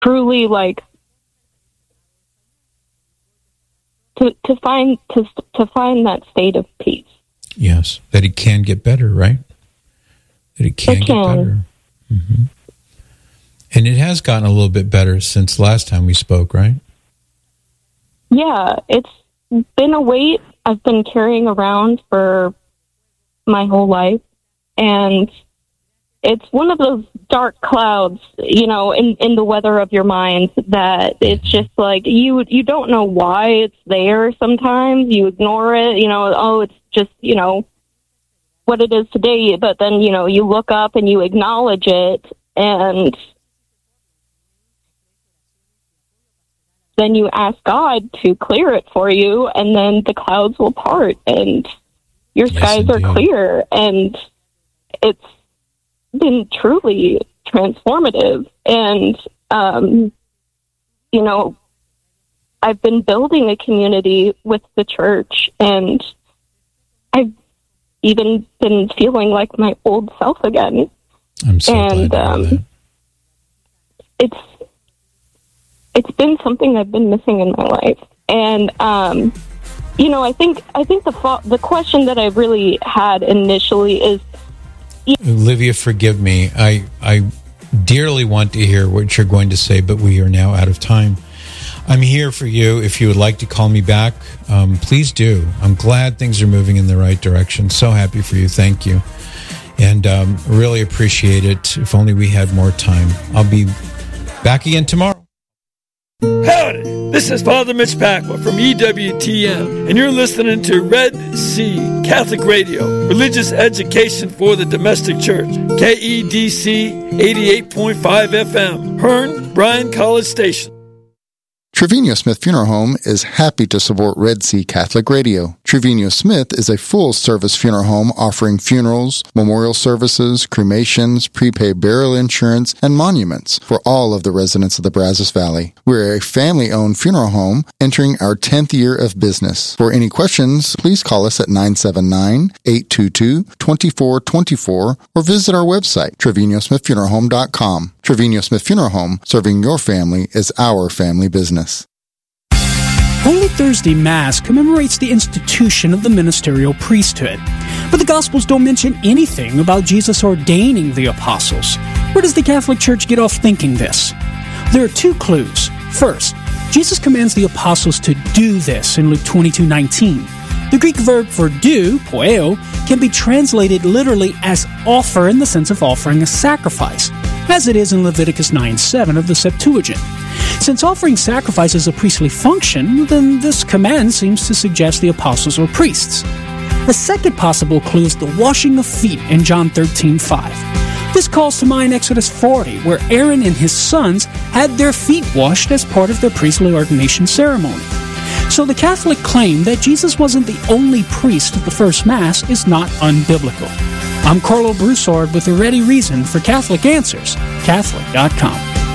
truly like to find that state of peace. Yes, that it can get better, right? That it can get better. Mm-hmm. And it has gotten a little bit better since last time we spoke, right? Yeah, it's been a weight I've been carrying around for my whole life, and it's one of those dark clouds, you know, in the weather of your mind that it's just like you don't know why it's there sometimes. You ignore it, you know, oh, it's just, you know, what it is today. But then, you know, you look up and you acknowledge it, and then you ask God to clear it for you, and then the clouds will part and your skies are clear. And it's been truly transformative. And, you know, I've been building a community with the church, and I've even been feeling like my old self again. I'm so glad to hear that. It's been something I've been missing in my life. And, you know, I think the question that I really had initially is, Olivia, forgive me. I dearly want to hear what you're going to say, but we are now out of time. I'm here for you. If you would like to call me back, please do. I'm glad things are moving in the right direction. So happy for you. Thank you. And really appreciate it. If only we had more time. I'll be back again tomorrow. Howdy, this is Father Mitch Pacwa from EWTN, and you're listening to Red Sea Catholic Radio, religious education for the domestic church, KEDC 88.5 FM, Hearn, Bryan College Station. Trevino Smith Funeral Home is happy to support Red Sea Catholic Radio. Trevino Smith is a full-service funeral home offering funerals, memorial services, cremations, prepaid burial insurance, and monuments for all of the residents of the Brazos Valley. We're a family-owned funeral home entering our 10th year of business. For any questions, please call us at 979-822-2424 or visit our website, TrevinoSmithFuneralHome.com. Trevino Smith Funeral Home, serving your family is our family business. Holy Thursday Mass commemorates the institution of the ministerial priesthood, but the Gospels don't mention anything about Jesus ordaining the apostles. Where does the Catholic Church get off thinking this? There are two clues. First, Jesus commands the apostles to do this in Luke 22:19. The Greek verb for do, poeo, can be translated literally as offer in the sense of offering a sacrifice, as it is in Leviticus 9:7 of the Septuagint. Since offering sacrifice is a priestly function, then this command seems to suggest the apostles were priests. A second possible clue is the washing of feet in John 13:5. This calls to mind Exodus 40, where Aaron and his sons had their feet washed as part of their priestly ordination ceremony. So the Catholic claim that Jesus wasn't the only priest at the first Mass is not unbiblical. I'm Carlo Broussard with a ready reason for Catholic Answers, Catholic.com.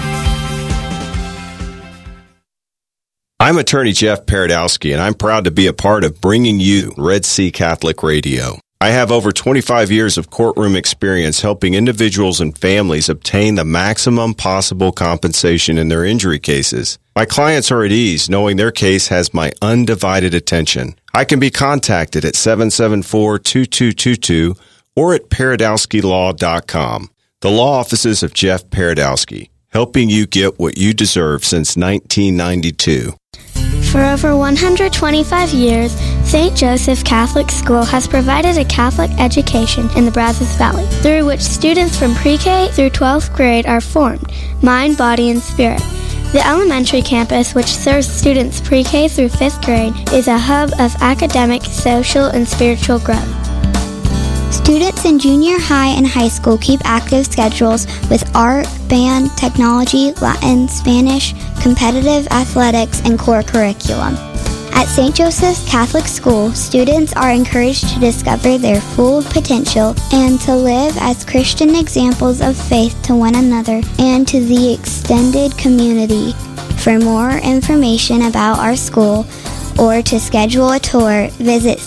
I'm attorney Jeff Paradowski, and I'm proud to be a part of bringing you Red Sea Catholic Radio. I have over 25 years of courtroom experience helping individuals and families obtain the maximum possible compensation in their injury cases. My clients are at ease knowing their case has my undivided attention. I can be contacted at 774-2222 or at paradowskilaw.com. The law offices of Jeff Paradowski, helping you get what you deserve since 1992. For over 125 years, St. Joseph Catholic School has provided a Catholic education in the Brazos Valley, through which students from pre-K through 12th grade are formed, mind, body, and spirit. The elementary campus, which serves students pre-K through 5th grade, is a hub of academic, social, and spiritual growth. Students in junior high and high school keep active schedules with art, band, technology, Latin, Spanish, competitive athletics, and core curriculum. At St. Joseph's Catholic School, students are encouraged to discover their full potential and to live as Christian examples of faith to one another and to the extended community. For more information about our school, or to schedule a tour, visit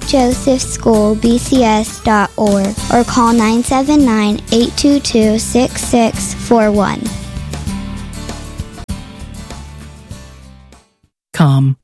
stjosephschoolbcs.org or call 979-822-6641. CatholicsCredit.com.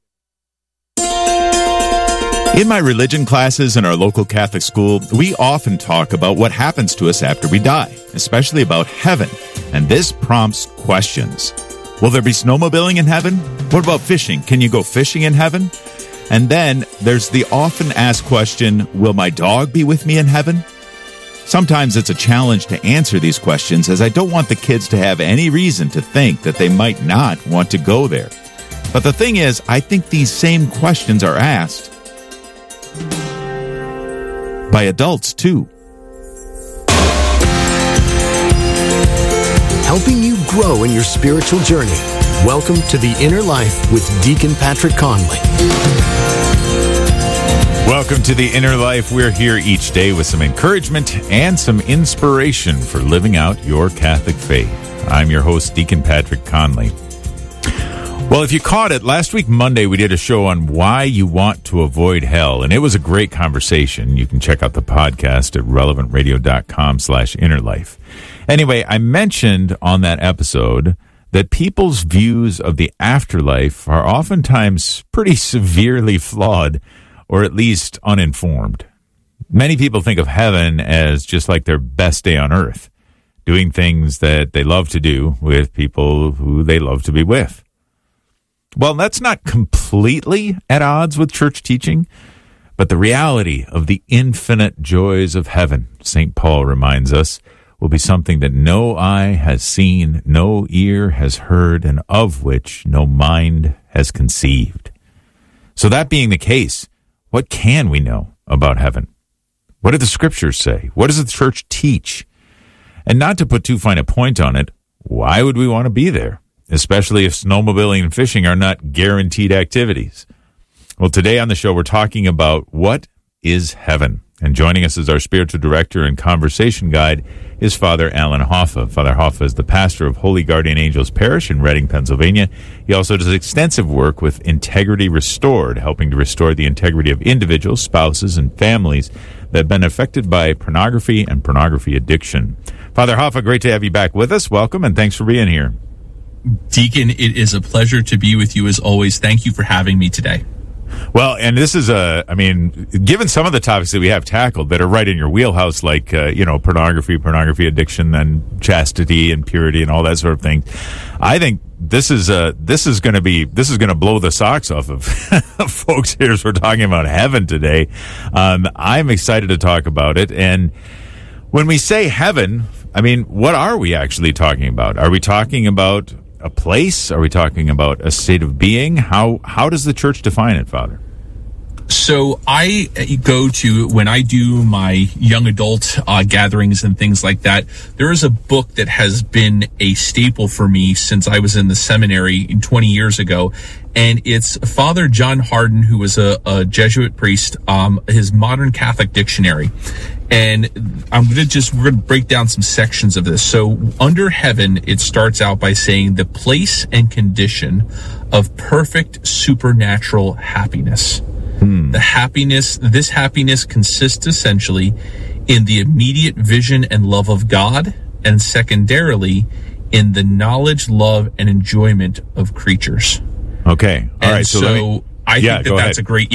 In my religion classes in our local Catholic school, we often talk about what happens to us after we die, especially about heaven. And this prompts questions. Will there be snowmobiling in heaven? What about fishing? Can you go fishing in heaven? And then there's the often asked question, will my dog be with me in heaven? Sometimes it's a challenge to answer these questions, as I don't want the kids to have any reason to think that they might not want to go there. But the thing is, I think these same questions are asked by adults too. Helping you grow in your spiritual journey. Welcome to The Inner Life with Deacon Patrick Conley. Welcome to The Inner Life. We're here each day with some encouragement and some inspiration for living out your Catholic faith. I'm your host, Deacon Patrick Conley. Well, if you caught it, last week, Monday, we did a show on why you want to avoid hell, and it was a great conversation. You can check out the podcast at relevantradio.com/innerlife. Anyway, I mentioned on that episode that people's views of the afterlife are oftentimes pretty severely flawed, or at least uninformed. Many people think of heaven as just like their best day on earth, doing things that they love to do with people who they love to be with. Well, that's not completely at odds with church teaching, but the reality of the infinite joys of heaven, St. Paul reminds us, will be something that no eye has seen, no ear has heard, and of which no mind has conceived. So that being the case, what can we know about heaven? What do the scriptures say? What does the church teach? And not to put too fine a point on it, why would we want to be there? Especially if snowmobiling and fishing are not guaranteed activities. Well, today on the show, we're talking about what is heaven. And joining us as our spiritual director and conversation guide is Father Alan Hoffa. Father Hoffa is the pastor of Holy Guardian Angels Parish in Reading, Pennsylvania. He also does extensive work with Integrity Restored, helping to restore the integrity of individuals, spouses, and families that have been affected by pornography and pornography addiction. Father Hoffa, great to have you back with us. Welcome, and thanks for being here. Deacon, it is a pleasure to be with you as always. Thank you for having me today. Well, and this is given some of the topics that we have tackled that are right in your wheelhouse, like, pornography addiction, and chastity and purity and all that sort of thing. I think this is going to blow the socks off of folks here as we're talking about heaven today. I'm excited to talk about it. And when we say heaven, what are we actually talking about? Are we talking about a place? Are we talking about a state of being? How does the church define it, Father? So I go to, when I do my young adult gatherings and things like that, there is a book that has been a staple for me since I was in the seminary 20 years ago. And it's Father John Hardin, who was a Jesuit priest, his Modern Catholic Dictionary. And we're going to break down some sections of this. So under heaven, it starts out by saying the place and condition of perfect supernatural happiness. This happiness consists essentially in the immediate vision and love of God, and secondarily in the knowledge, love, and enjoyment of creatures. Okay. All right. So I think that's a great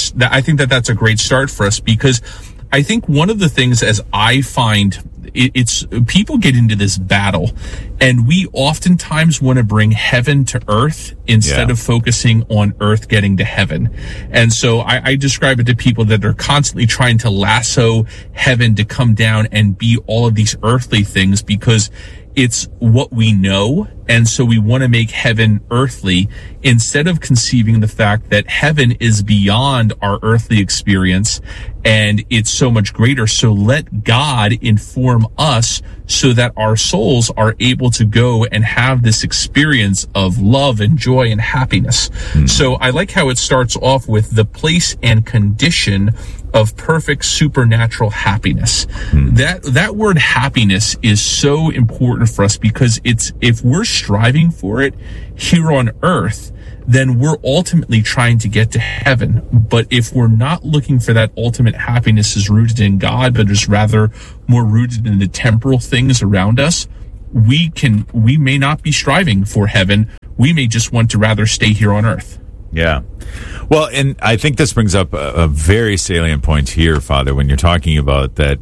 start for us, because I think one of the things, as I find, it's people get into this battle, and we oftentimes want to bring heaven to earth instead of focusing on earth getting to heaven. And so I describe it to people that are constantly trying to lasso heaven to come down and be all of these earthly things, because it's what we know, and so we want to make heaven earthly instead of conceiving the fact that heaven is beyond our earthly experience and it's so much greater. So let God inform us so that our souls are able to go and have this experience of love and joy and happiness. So I like how it starts off with the place and condition of perfect supernatural happiness. That word happiness is so important for us, because it's, if we're striving for it here on earth, then we're ultimately trying to get to heaven. But if we're not looking for that ultimate happiness is rooted in God, but is rather more rooted in the temporal things around us, we may not be striving for heaven. We may just want to rather stay here on earth. Yeah. Well, and I think this brings up a very salient point here, Father, when you're talking about that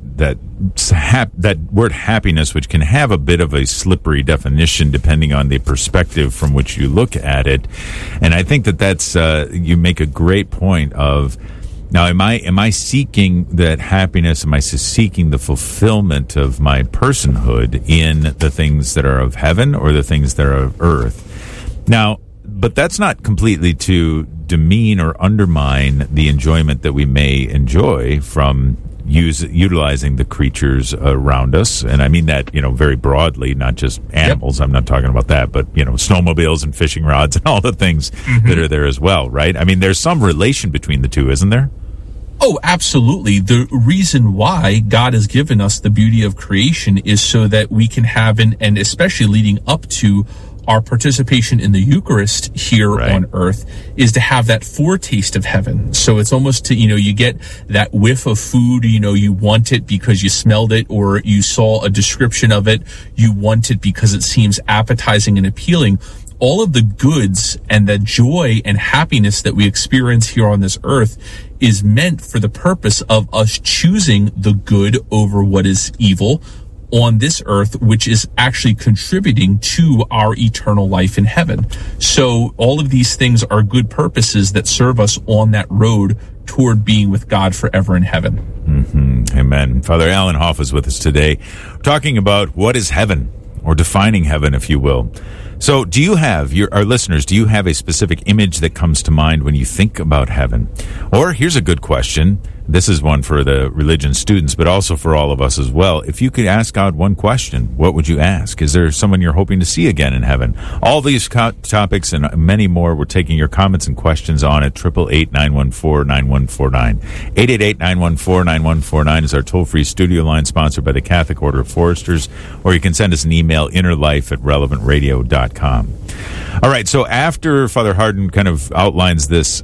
word happiness, which can have a bit of a slippery definition depending on the perspective from which you look at it. And I think that's you make a great point of, now, am I seeking that happiness? Am I seeking the fulfillment of my personhood in the things that are of heaven or the things that are of earth? Now, but that's not completely to demean or undermine the enjoyment that we may enjoy from utilizing the creatures around us. And I mean that, very broadly, not just animals. Yep. I'm not talking about that, but, snowmobiles and fishing rods and all the things that are there as well, right? I mean, there's some relation between the two, isn't there? Oh, absolutely. The reason why God has given us the beauty of creation is so that we can have, and especially leading up to our participation in the Eucharist here on earth, is to have that foretaste of heaven. So it's almost to, you get that whiff of food, you want it because you smelled it or you saw a description of it. You want it because it seems appetizing and appealing. All of the goods and the joy and happiness that we experience here on this earth is meant for the purpose of us choosing the good over what is evil on this earth, which is actually contributing to our eternal life in heaven. So all of these things are good purposes that serve us on that road toward being with God forever in heaven. Mm-hmm. Amen. Father Alan Hoff is with us today, talking about what is heaven, or defining heaven, if you will. So do you have, our listeners, do you have a specific image that comes to mind when you think about heaven? Or here's a good question. This is one for the religion students, but also for all of us as well. If you could ask God one question, what would you ask? Is there someone you're hoping to see again in heaven? All these topics and many more, we're taking your comments and questions on at 888-914-9149. 888-914-9149 is our toll-free studio line, sponsored by the Catholic Order of Foresters, or you can send us an email, innerlife@relevantradio.com. All right, so after Father Hardon kind of outlines this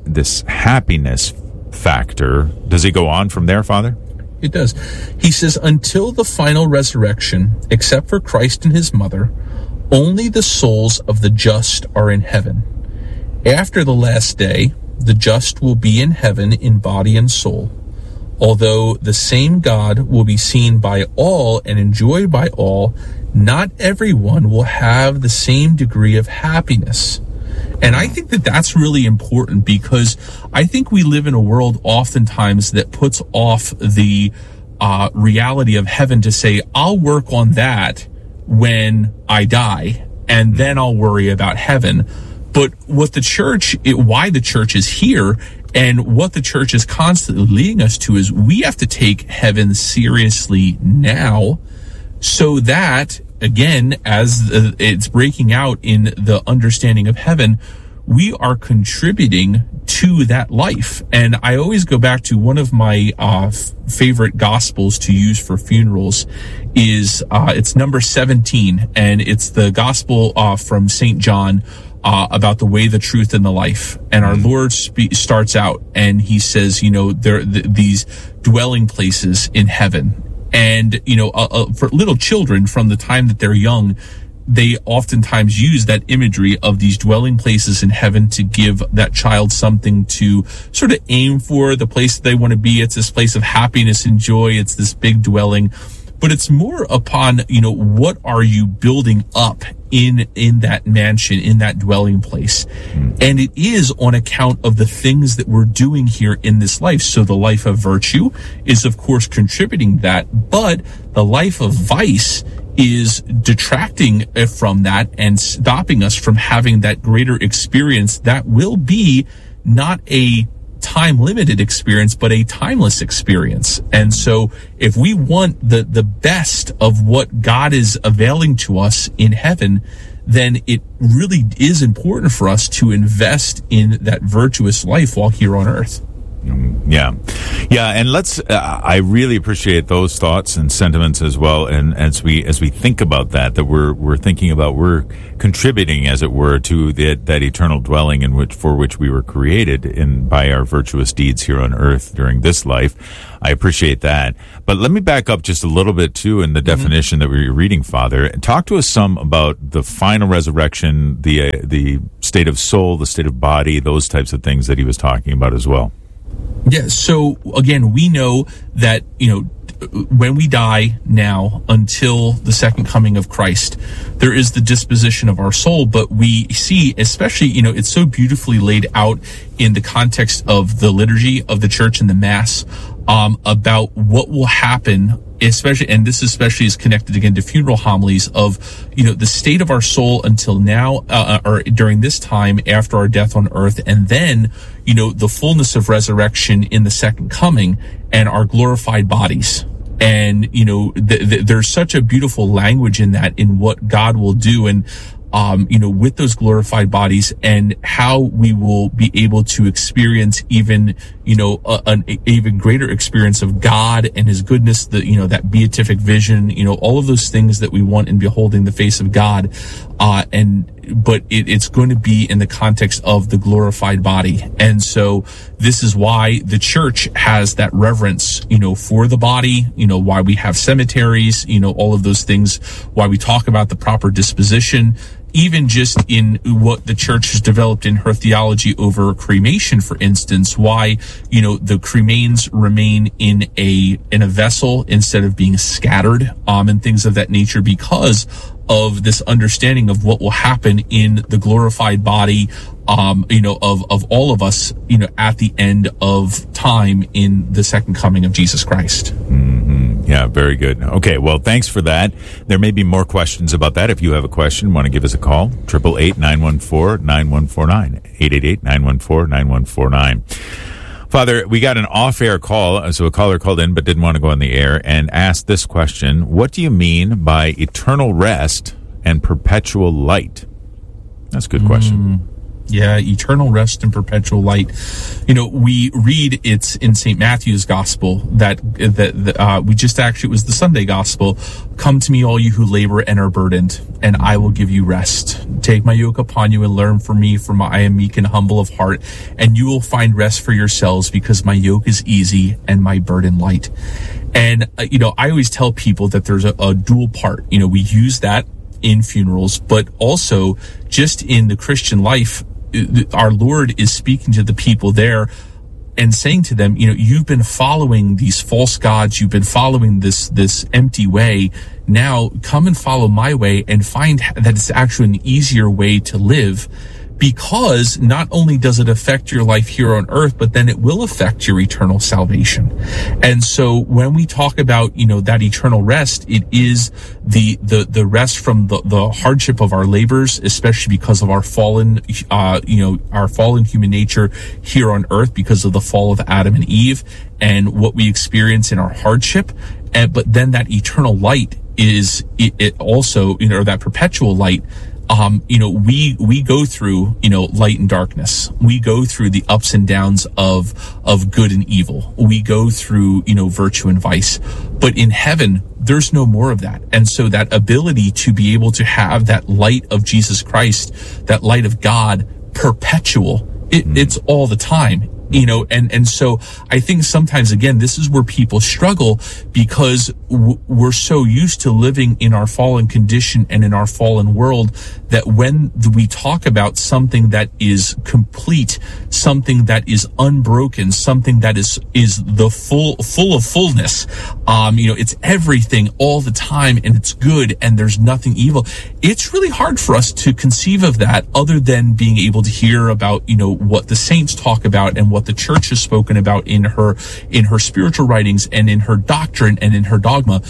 happiness factor, does he go on from there, Father? It does. He says, until the final resurrection, except for Christ and his mother, only the souls of the just are in heaven. After the last day, the just will be in heaven in body and soul. Although the same God will be seen by all and enjoyed by all, not everyone will have the same degree of happiness. And I think that that's really important, because I think we live in a world oftentimes that puts off the reality of heaven to say, I'll work on that when I die, and then I'll worry about heaven. But what why the church is here, and what the church is constantly leading us to, is we have to take heaven seriously now, so that, again, as it's breaking out in the understanding of heaven, we are contributing to that life. And I always go back to one of my favorite gospels to use for funerals is it's number 17, and it's the gospel from St. John about the way, the truth, and the life. And our Lord starts out and he says, these dwelling places in heaven. And, for little children, from the time that they're young, they oftentimes use that imagery of these dwelling places in heaven to give that child something to sort of aim for, the place that they want to be. It's this place of happiness and joy. It's this big dwelling. But it's more upon, what are you building up in that mansion, in that dwelling place? And it is on account of the things that we're doing here in this life. So the life of virtue is, of course, contributing that, but the life of vice is detracting from that and stopping us from having that greater experience that will be not a time-limited experience, but a timeless experience. And so if we want the best of what God is availing to us in heaven, then it really is important for us to invest in that virtuous life while here on earth. Yeah, and let's. I really appreciate those thoughts and sentiments as well. And as we think about that we're thinking about we're contributing, as it were, to that eternal dwelling for which we were created by our virtuous deeds here on earth during this life. I appreciate that. But let me back up just a little bit too in the definition that we were reading, Father. Talk to us some about the final resurrection, the state of soul, the state of body, those types of things that he was talking about as well. Yeah, so again, we know that, when we die now until the second coming of Christ, there is the disposition of our soul, but we see, especially, it's so beautifully laid out in the context of the liturgy of the church and the Mass, about what will happen, especially, and this especially is connected again to funeral homilies of, the state of our soul until now, or during this time after our death on earth, and then, the fullness of resurrection in the second coming and our glorified bodies. And, there's such a beautiful language in that, in what God will do. And, with those glorified bodies and how we will be able to experience even, an even greater experience of God and his goodness, that beatific vision, all of those things that we want in beholding the face of God. But it's going to be in the context of the glorified body. And so this is why the church has that reverence, for the body, why we have cemeteries, all of those things, why we talk about the proper disposition, even just in what the church has developed in her theology over cremation, for instance, why, the cremains remain in a vessel instead of being scattered, and things of that nature, because of this understanding of what will happen in the glorified body, of all of us, at the end of time in the second coming of Jesus Christ. Mm-hmm. Yeah, very good. Okay, well, thanks for that. There may be more questions about that. If you have a question, want to give us a call, 888-914-9149, 888-914-9149. Father, we got an off-air call, so a caller called in but didn't want to go on the air and asked this question: what do you mean by eternal rest and perpetual light? That's a good question. Yeah, eternal rest and perpetual light. We read it's in St. Matthew's Gospel that we just actually, it was the Sunday Gospel. Come to me, all you who labor and are burdened, and I will give you rest. Take my yoke upon you and learn from me, for I am meek and humble of heart, and you will find rest for yourselves, because my yoke is easy and my burden light. And, I always tell people that there's a dual part. We use that in funerals, but also just in the Christian life, our Lord is speaking to the people there and saying to them, you've been following these false gods, you've been following this empty way. Now come and follow my way and find that it's actually an easier way to live, because not only does it affect your life here on earth, but then it will affect your eternal salvation. And so when we talk about, that eternal rest, it is the rest from the hardship of our labors, especially because of our fallen, our fallen human nature here on earth, because of the fall of Adam and Eve and what we experience in our hardship. But then that eternal light is it also, that perpetual light. We go through, light and darkness. We go through the ups and downs of good and evil. We go through, virtue and vice. But in heaven, there's no more of that. And so that ability to be able to have that light of Jesus Christ, that light of God, perpetual, it's all the time. And so I think sometimes, again, this is where people struggle, because we're so used to living in our fallen condition and in our fallen world, that when we talk about something that is complete, something that is unbroken, something that is the full of fullness, it's everything all the time, and it's good, and there's nothing evil. It's really hard for us to conceive of that, other than being able to hear about, what the saints talk about and what the church has spoken about in her spiritual writings and in her doctrine and in her dogma.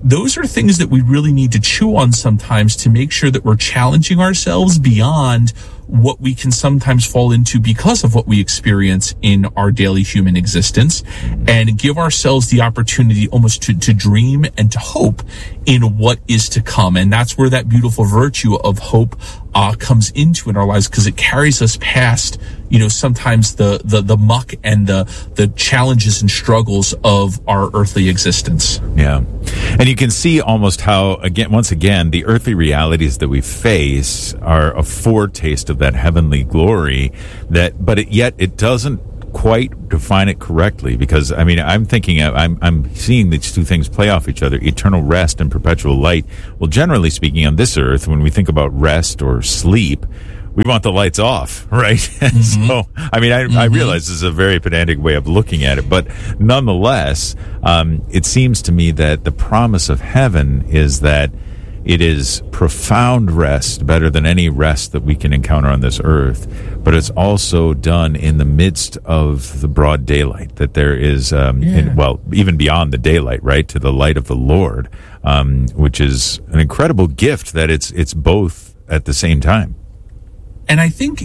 those are things that we really need to chew on sometimes to make sure that we're challenging ourselves beyond what we can sometimes fall into because of what we experience in our daily human existence, and give ourselves the opportunity almost to dream and to hope in what is to come. And that's where that beautiful virtue of hope comes into in our lives, because it carries us past, sometimes the muck and the challenges and struggles of our earthly existence. Yeah. And you can see almost how, once again, the earthly realities that we face are a foretaste of that heavenly glory, but yet it doesn't quite define it correctly, because I'm thinking I'm seeing these two things play off each other: eternal rest and perpetual light. Well, generally speaking, on this earth, when we think about rest or sleep, we want the lights off, right? Mm-hmm. So, I realize this is a very pedantic way of looking at it, but nonetheless, it seems to me that the promise of heaven is that it is profound rest, better than any rest that we can encounter on this earth, but it's also done in the midst of the broad daylight, that there is, even beyond the daylight, right, to the light of the Lord, which is an incredible gift that it's both at the same time. And I think,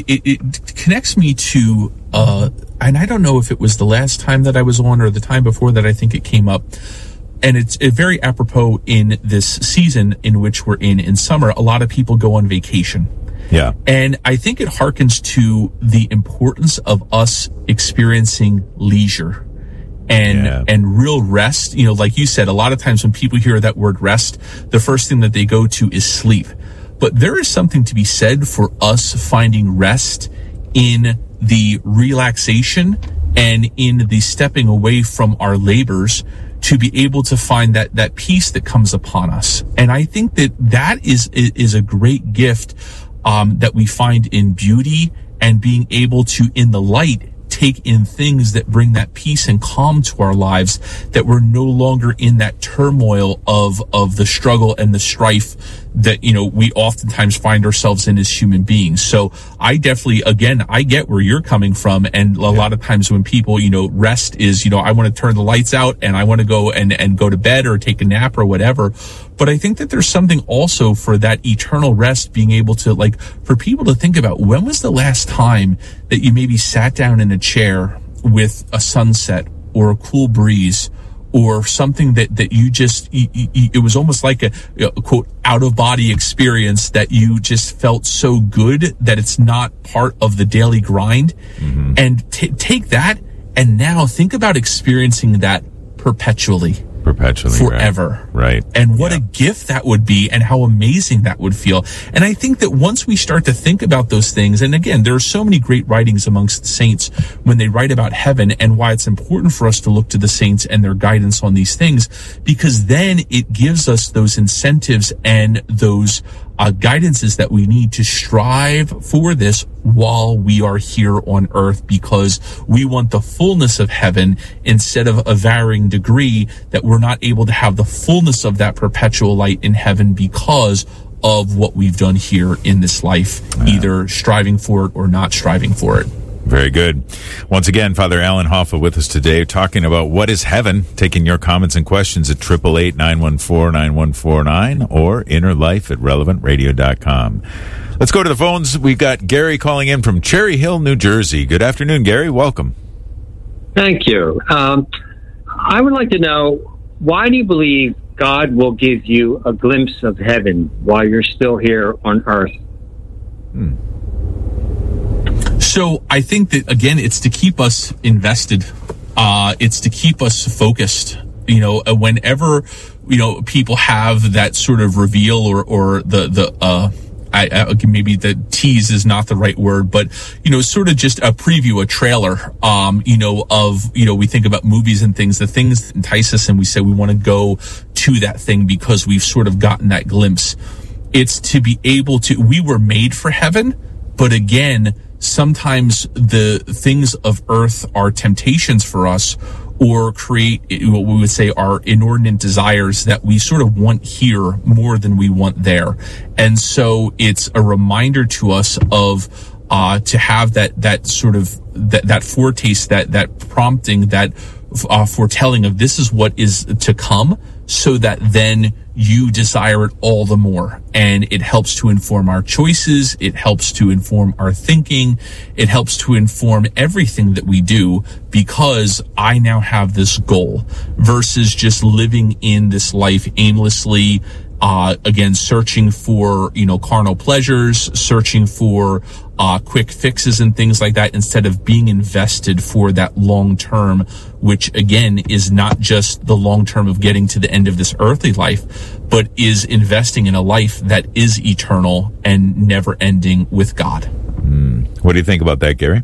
it connects me to, and I don't know if it was the last time that I was on or the time before that I think it came up. And it's very apropos in this season in which we're in summer. A lot of people go on vacation. Yeah. And I think it harkens to the importance of us experiencing leisure and real rest. Like you said, a lot of times when people hear that word rest, the first thing that they go to is sleep. But there is something to be said for us finding rest in the relaxation and in the stepping away from our labors to be able to find that peace that comes upon us. And I think that is a great gift that we find in beauty, and being able to, in the light, take in things that bring that peace and calm to our lives, that we're no longer in that turmoil of the struggle and the strife that, we oftentimes find ourselves in as human beings. So I definitely, again, I get where you're coming from. And a lot of times when people, rest is, I want to turn the lights out and I want to go and go to bed or take a nap or whatever. But I think that there's something also for that eternal rest, being able to, for people to think about, when was the last time that you maybe sat down in a chair with a sunset or a cool breeze, or something that you just, it was almost like a quote, out of body experience, that you just felt so good that it's not part of the daily grind. Mm-hmm. And take that, and now think about experiencing that perpetually, forever. Right. And what a gift that would be, and how amazing that would feel. And I think that once we start to think about those things, and again, there are so many great writings amongst the saints when they write about heaven, and why it's important for us to look to the saints and their guidance on these things, because then it gives us those incentives and those guidances that we need to strive for this while we are here on earth, because we want the fullness of heaven instead of a varying degree, that we're not able to have the fullness of that perpetual light in heaven because of what we've done here in this life, either striving for it or not striving for it. Very good. Once again, Father Alan Hoffa with us today, talking about what is heaven, taking your comments and questions at 888-914-9149 or innerlife@relevantradio.com. Let's go to the phones. We've got Gary calling in from Cherry Hill, New Jersey. Good afternoon, Gary. Welcome. Thank you. I would like to know, why do you believe God will give you a glimpse of heaven while you're still here on earth? So I think that, again, it's to keep us invested. It's to keep us focused. Whenever, people have that sort of reveal or maybe the tease is not the right word, but, sort of just a preview, a trailer, we think about movies and things, the things that entice us, and we say we want to go to that thing because we've sort of gotten that glimpse. It's to be able to, we were made for heaven, but again, sometimes the things of earth are temptations for us, or create what we would say are inordinate desires that we sort of want here more than we want there. And so it's a reminder to us of to have that sort of that foretaste, that prompting, that foretelling of this is what is to come, so that then you desire it all the more. And it helps to inform our choices. It helps to inform our thinking. It helps to inform everything that we do, because I now have this goal versus just living in this life aimlessly. Again, searching for, carnal pleasures, searching for quick fixes and things like that, instead of being invested for that long term, which again is not just the long term of getting to the end of this earthly life, but is investing in a life that is eternal and never ending with God. What do you think about that, Gary?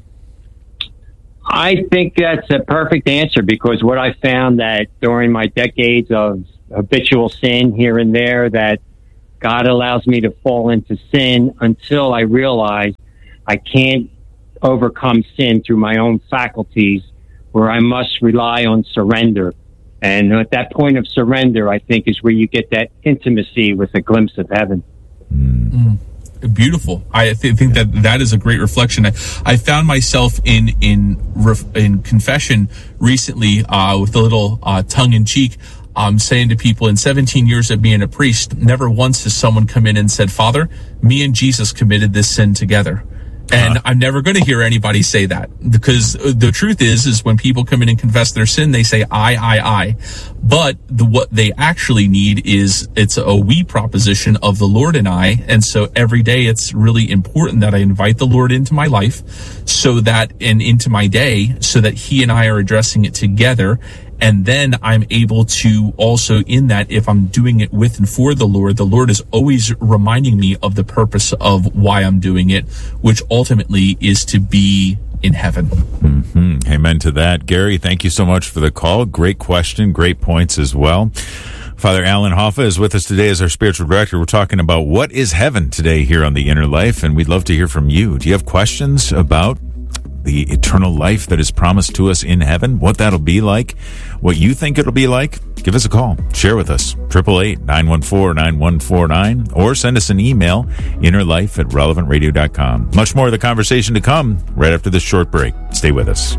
I think that's a perfect answer, because what I found that during my decades of habitual sin here and there, that God allows me to fall into sin until I realize I can't overcome sin through my own faculties, where I must rely on surrender. And at that point of surrender, I think, is where you get that intimacy with a glimpse of heaven. Beautiful. I think that is a great reflection. I found myself in confession recently with a little tongue in cheek. I'm saying to people, in 17 years of being a priest, never once has someone come in and said, "Father, me and Jesus committed this sin together." And I'm never going to hear anybody say that, because the truth is when people come in and confess their sin, they say, I. But what they actually need is, it's a we proposition of the Lord and I. And so every day it's really important that I invite the Lord into my life, and into my day, so that he and I are addressing it together. And then I'm able to also, in that, if I'm doing it with and for the Lord is always reminding me of the purpose of why I'm doing it, which ultimately is to be in heaven. Mm-hmm. Amen to that. Gary, thank you so much for the call. Great question, great points as well. Father Alan Hoffa is with us today as our spiritual director. We're talking about what is heaven today here on The Inner Life, and we'd love to hear from you. Do you have questions about the eternal life that is promised to us in heaven, what that'll be like, what you think it'll be like? Give us a call. Share with us. 888-914-9149, or send us an email, innerlife@relevantradio.com. Much more of the conversation to come right after this short break. Stay with us.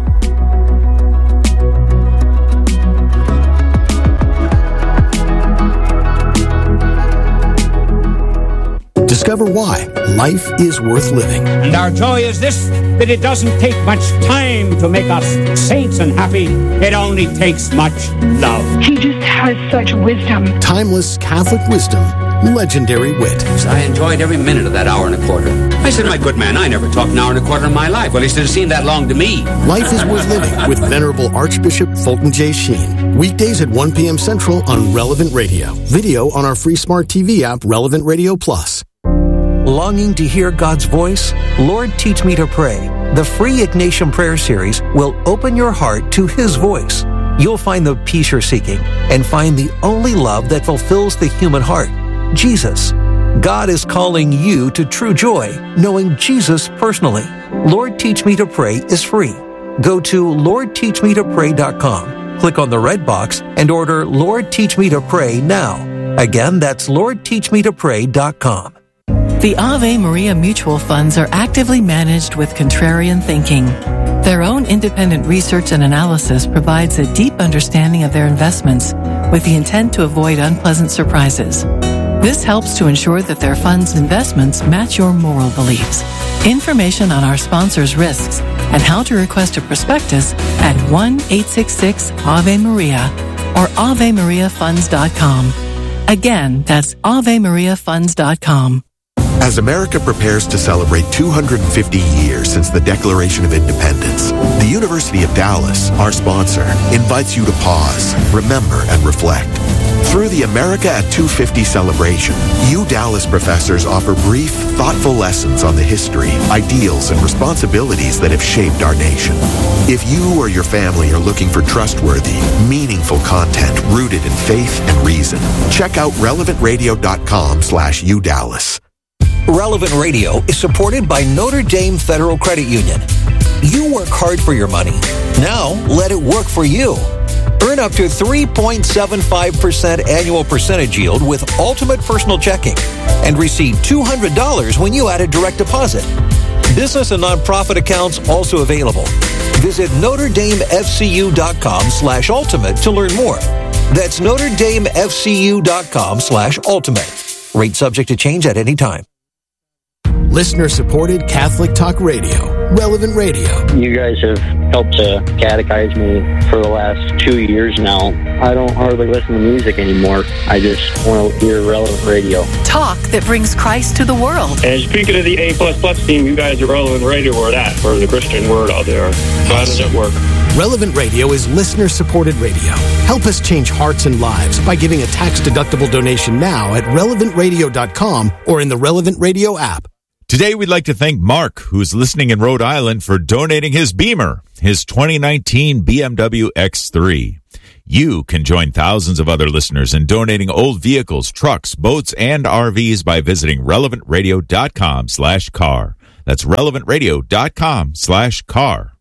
Discover why life is worth living. And our joy is this, that it doesn't take much time to make us saints and happy. It only takes much love. He just has such wisdom. Timeless Catholic wisdom, legendary wit. I enjoyed every minute of that hour and a quarter. I said, my good man, I never talked an hour and a quarter in my life. Well, he should have seemed that long to me. Life is worth living with Venerable Archbishop Fulton J. Sheen. Weekdays at 1 p.m. Central on Relevant Radio. Video on our free smart TV app, Relevant Radio Plus. Longing to hear God's voice? Lord, Teach Me to Pray. The free Ignatian Prayer Series will open your heart to His voice. You'll find the peace you're seeking and find the only love that fulfills the human heart, Jesus. God is calling you to true joy, knowing Jesus personally. Lord, Teach Me to Pray is free. Go to LordTeachMeToPray.com. Click on the red box and order Lord, Teach Me to Pray now. Again, that's LordTeachMeToPray.com. The Ave Maria mutual funds are actively managed with contrarian thinking. Their own independent research and analysis provides a deep understanding of their investments with the intent to avoid unpleasant surprises. This helps to ensure that their funds' investments match your moral beliefs. Information on our sponsors' risks and how to request a prospectus at 1-866-AVE-MARIA or AveMariaFunds.com. Again, that's AveMariaFunds.com. As America prepares to celebrate 250 years since the Declaration of Independence, the University of Dallas, our sponsor, invites you to pause, remember, and reflect. Through the America at 250 celebration, Dallas professors offer brief, thoughtful lessons on the history, ideals, and responsibilities that have shaped our nation. If you or your family are looking for trustworthy, meaningful content rooted in faith and reason, check out relevantradio.com/UDallas. Relevant Radio is supported by Notre Dame Federal Credit Union. You work hard for your money. Now, let it work for you. Earn up to 3.75% annual percentage yield with Ultimate Personal Checking and receive $200 when you add a direct deposit. Business and nonprofit accounts also available. Visit NotreDameFCU.com/ultimate to learn more. That's NotreDameFCU.com/ultimate. Rate subject to change at any time. Listener-supported Catholic Talk Radio. Relevant Radio. You guys have helped to catechize me for the last 2 years now. I don't hardly listen to music anymore. I just want to hear Relevant Radio. Talk that brings Christ to the world. And speaking of the A++ team, you guys at Relevant Radio are that for the Christian word out there. How does it work? Relevant Radio is listener-supported radio. Help us change hearts and lives by giving a tax-deductible donation now at relevantradio.com or in the Relevant Radio app. Today, we'd like to thank Mark, who's listening in Rhode Island, for donating his Beamer, his 2019 BMW X3. You can join thousands of other listeners in donating old vehicles, trucks, boats, and RVs by visiting relevantradio.com/car. That's relevantradio.com/car.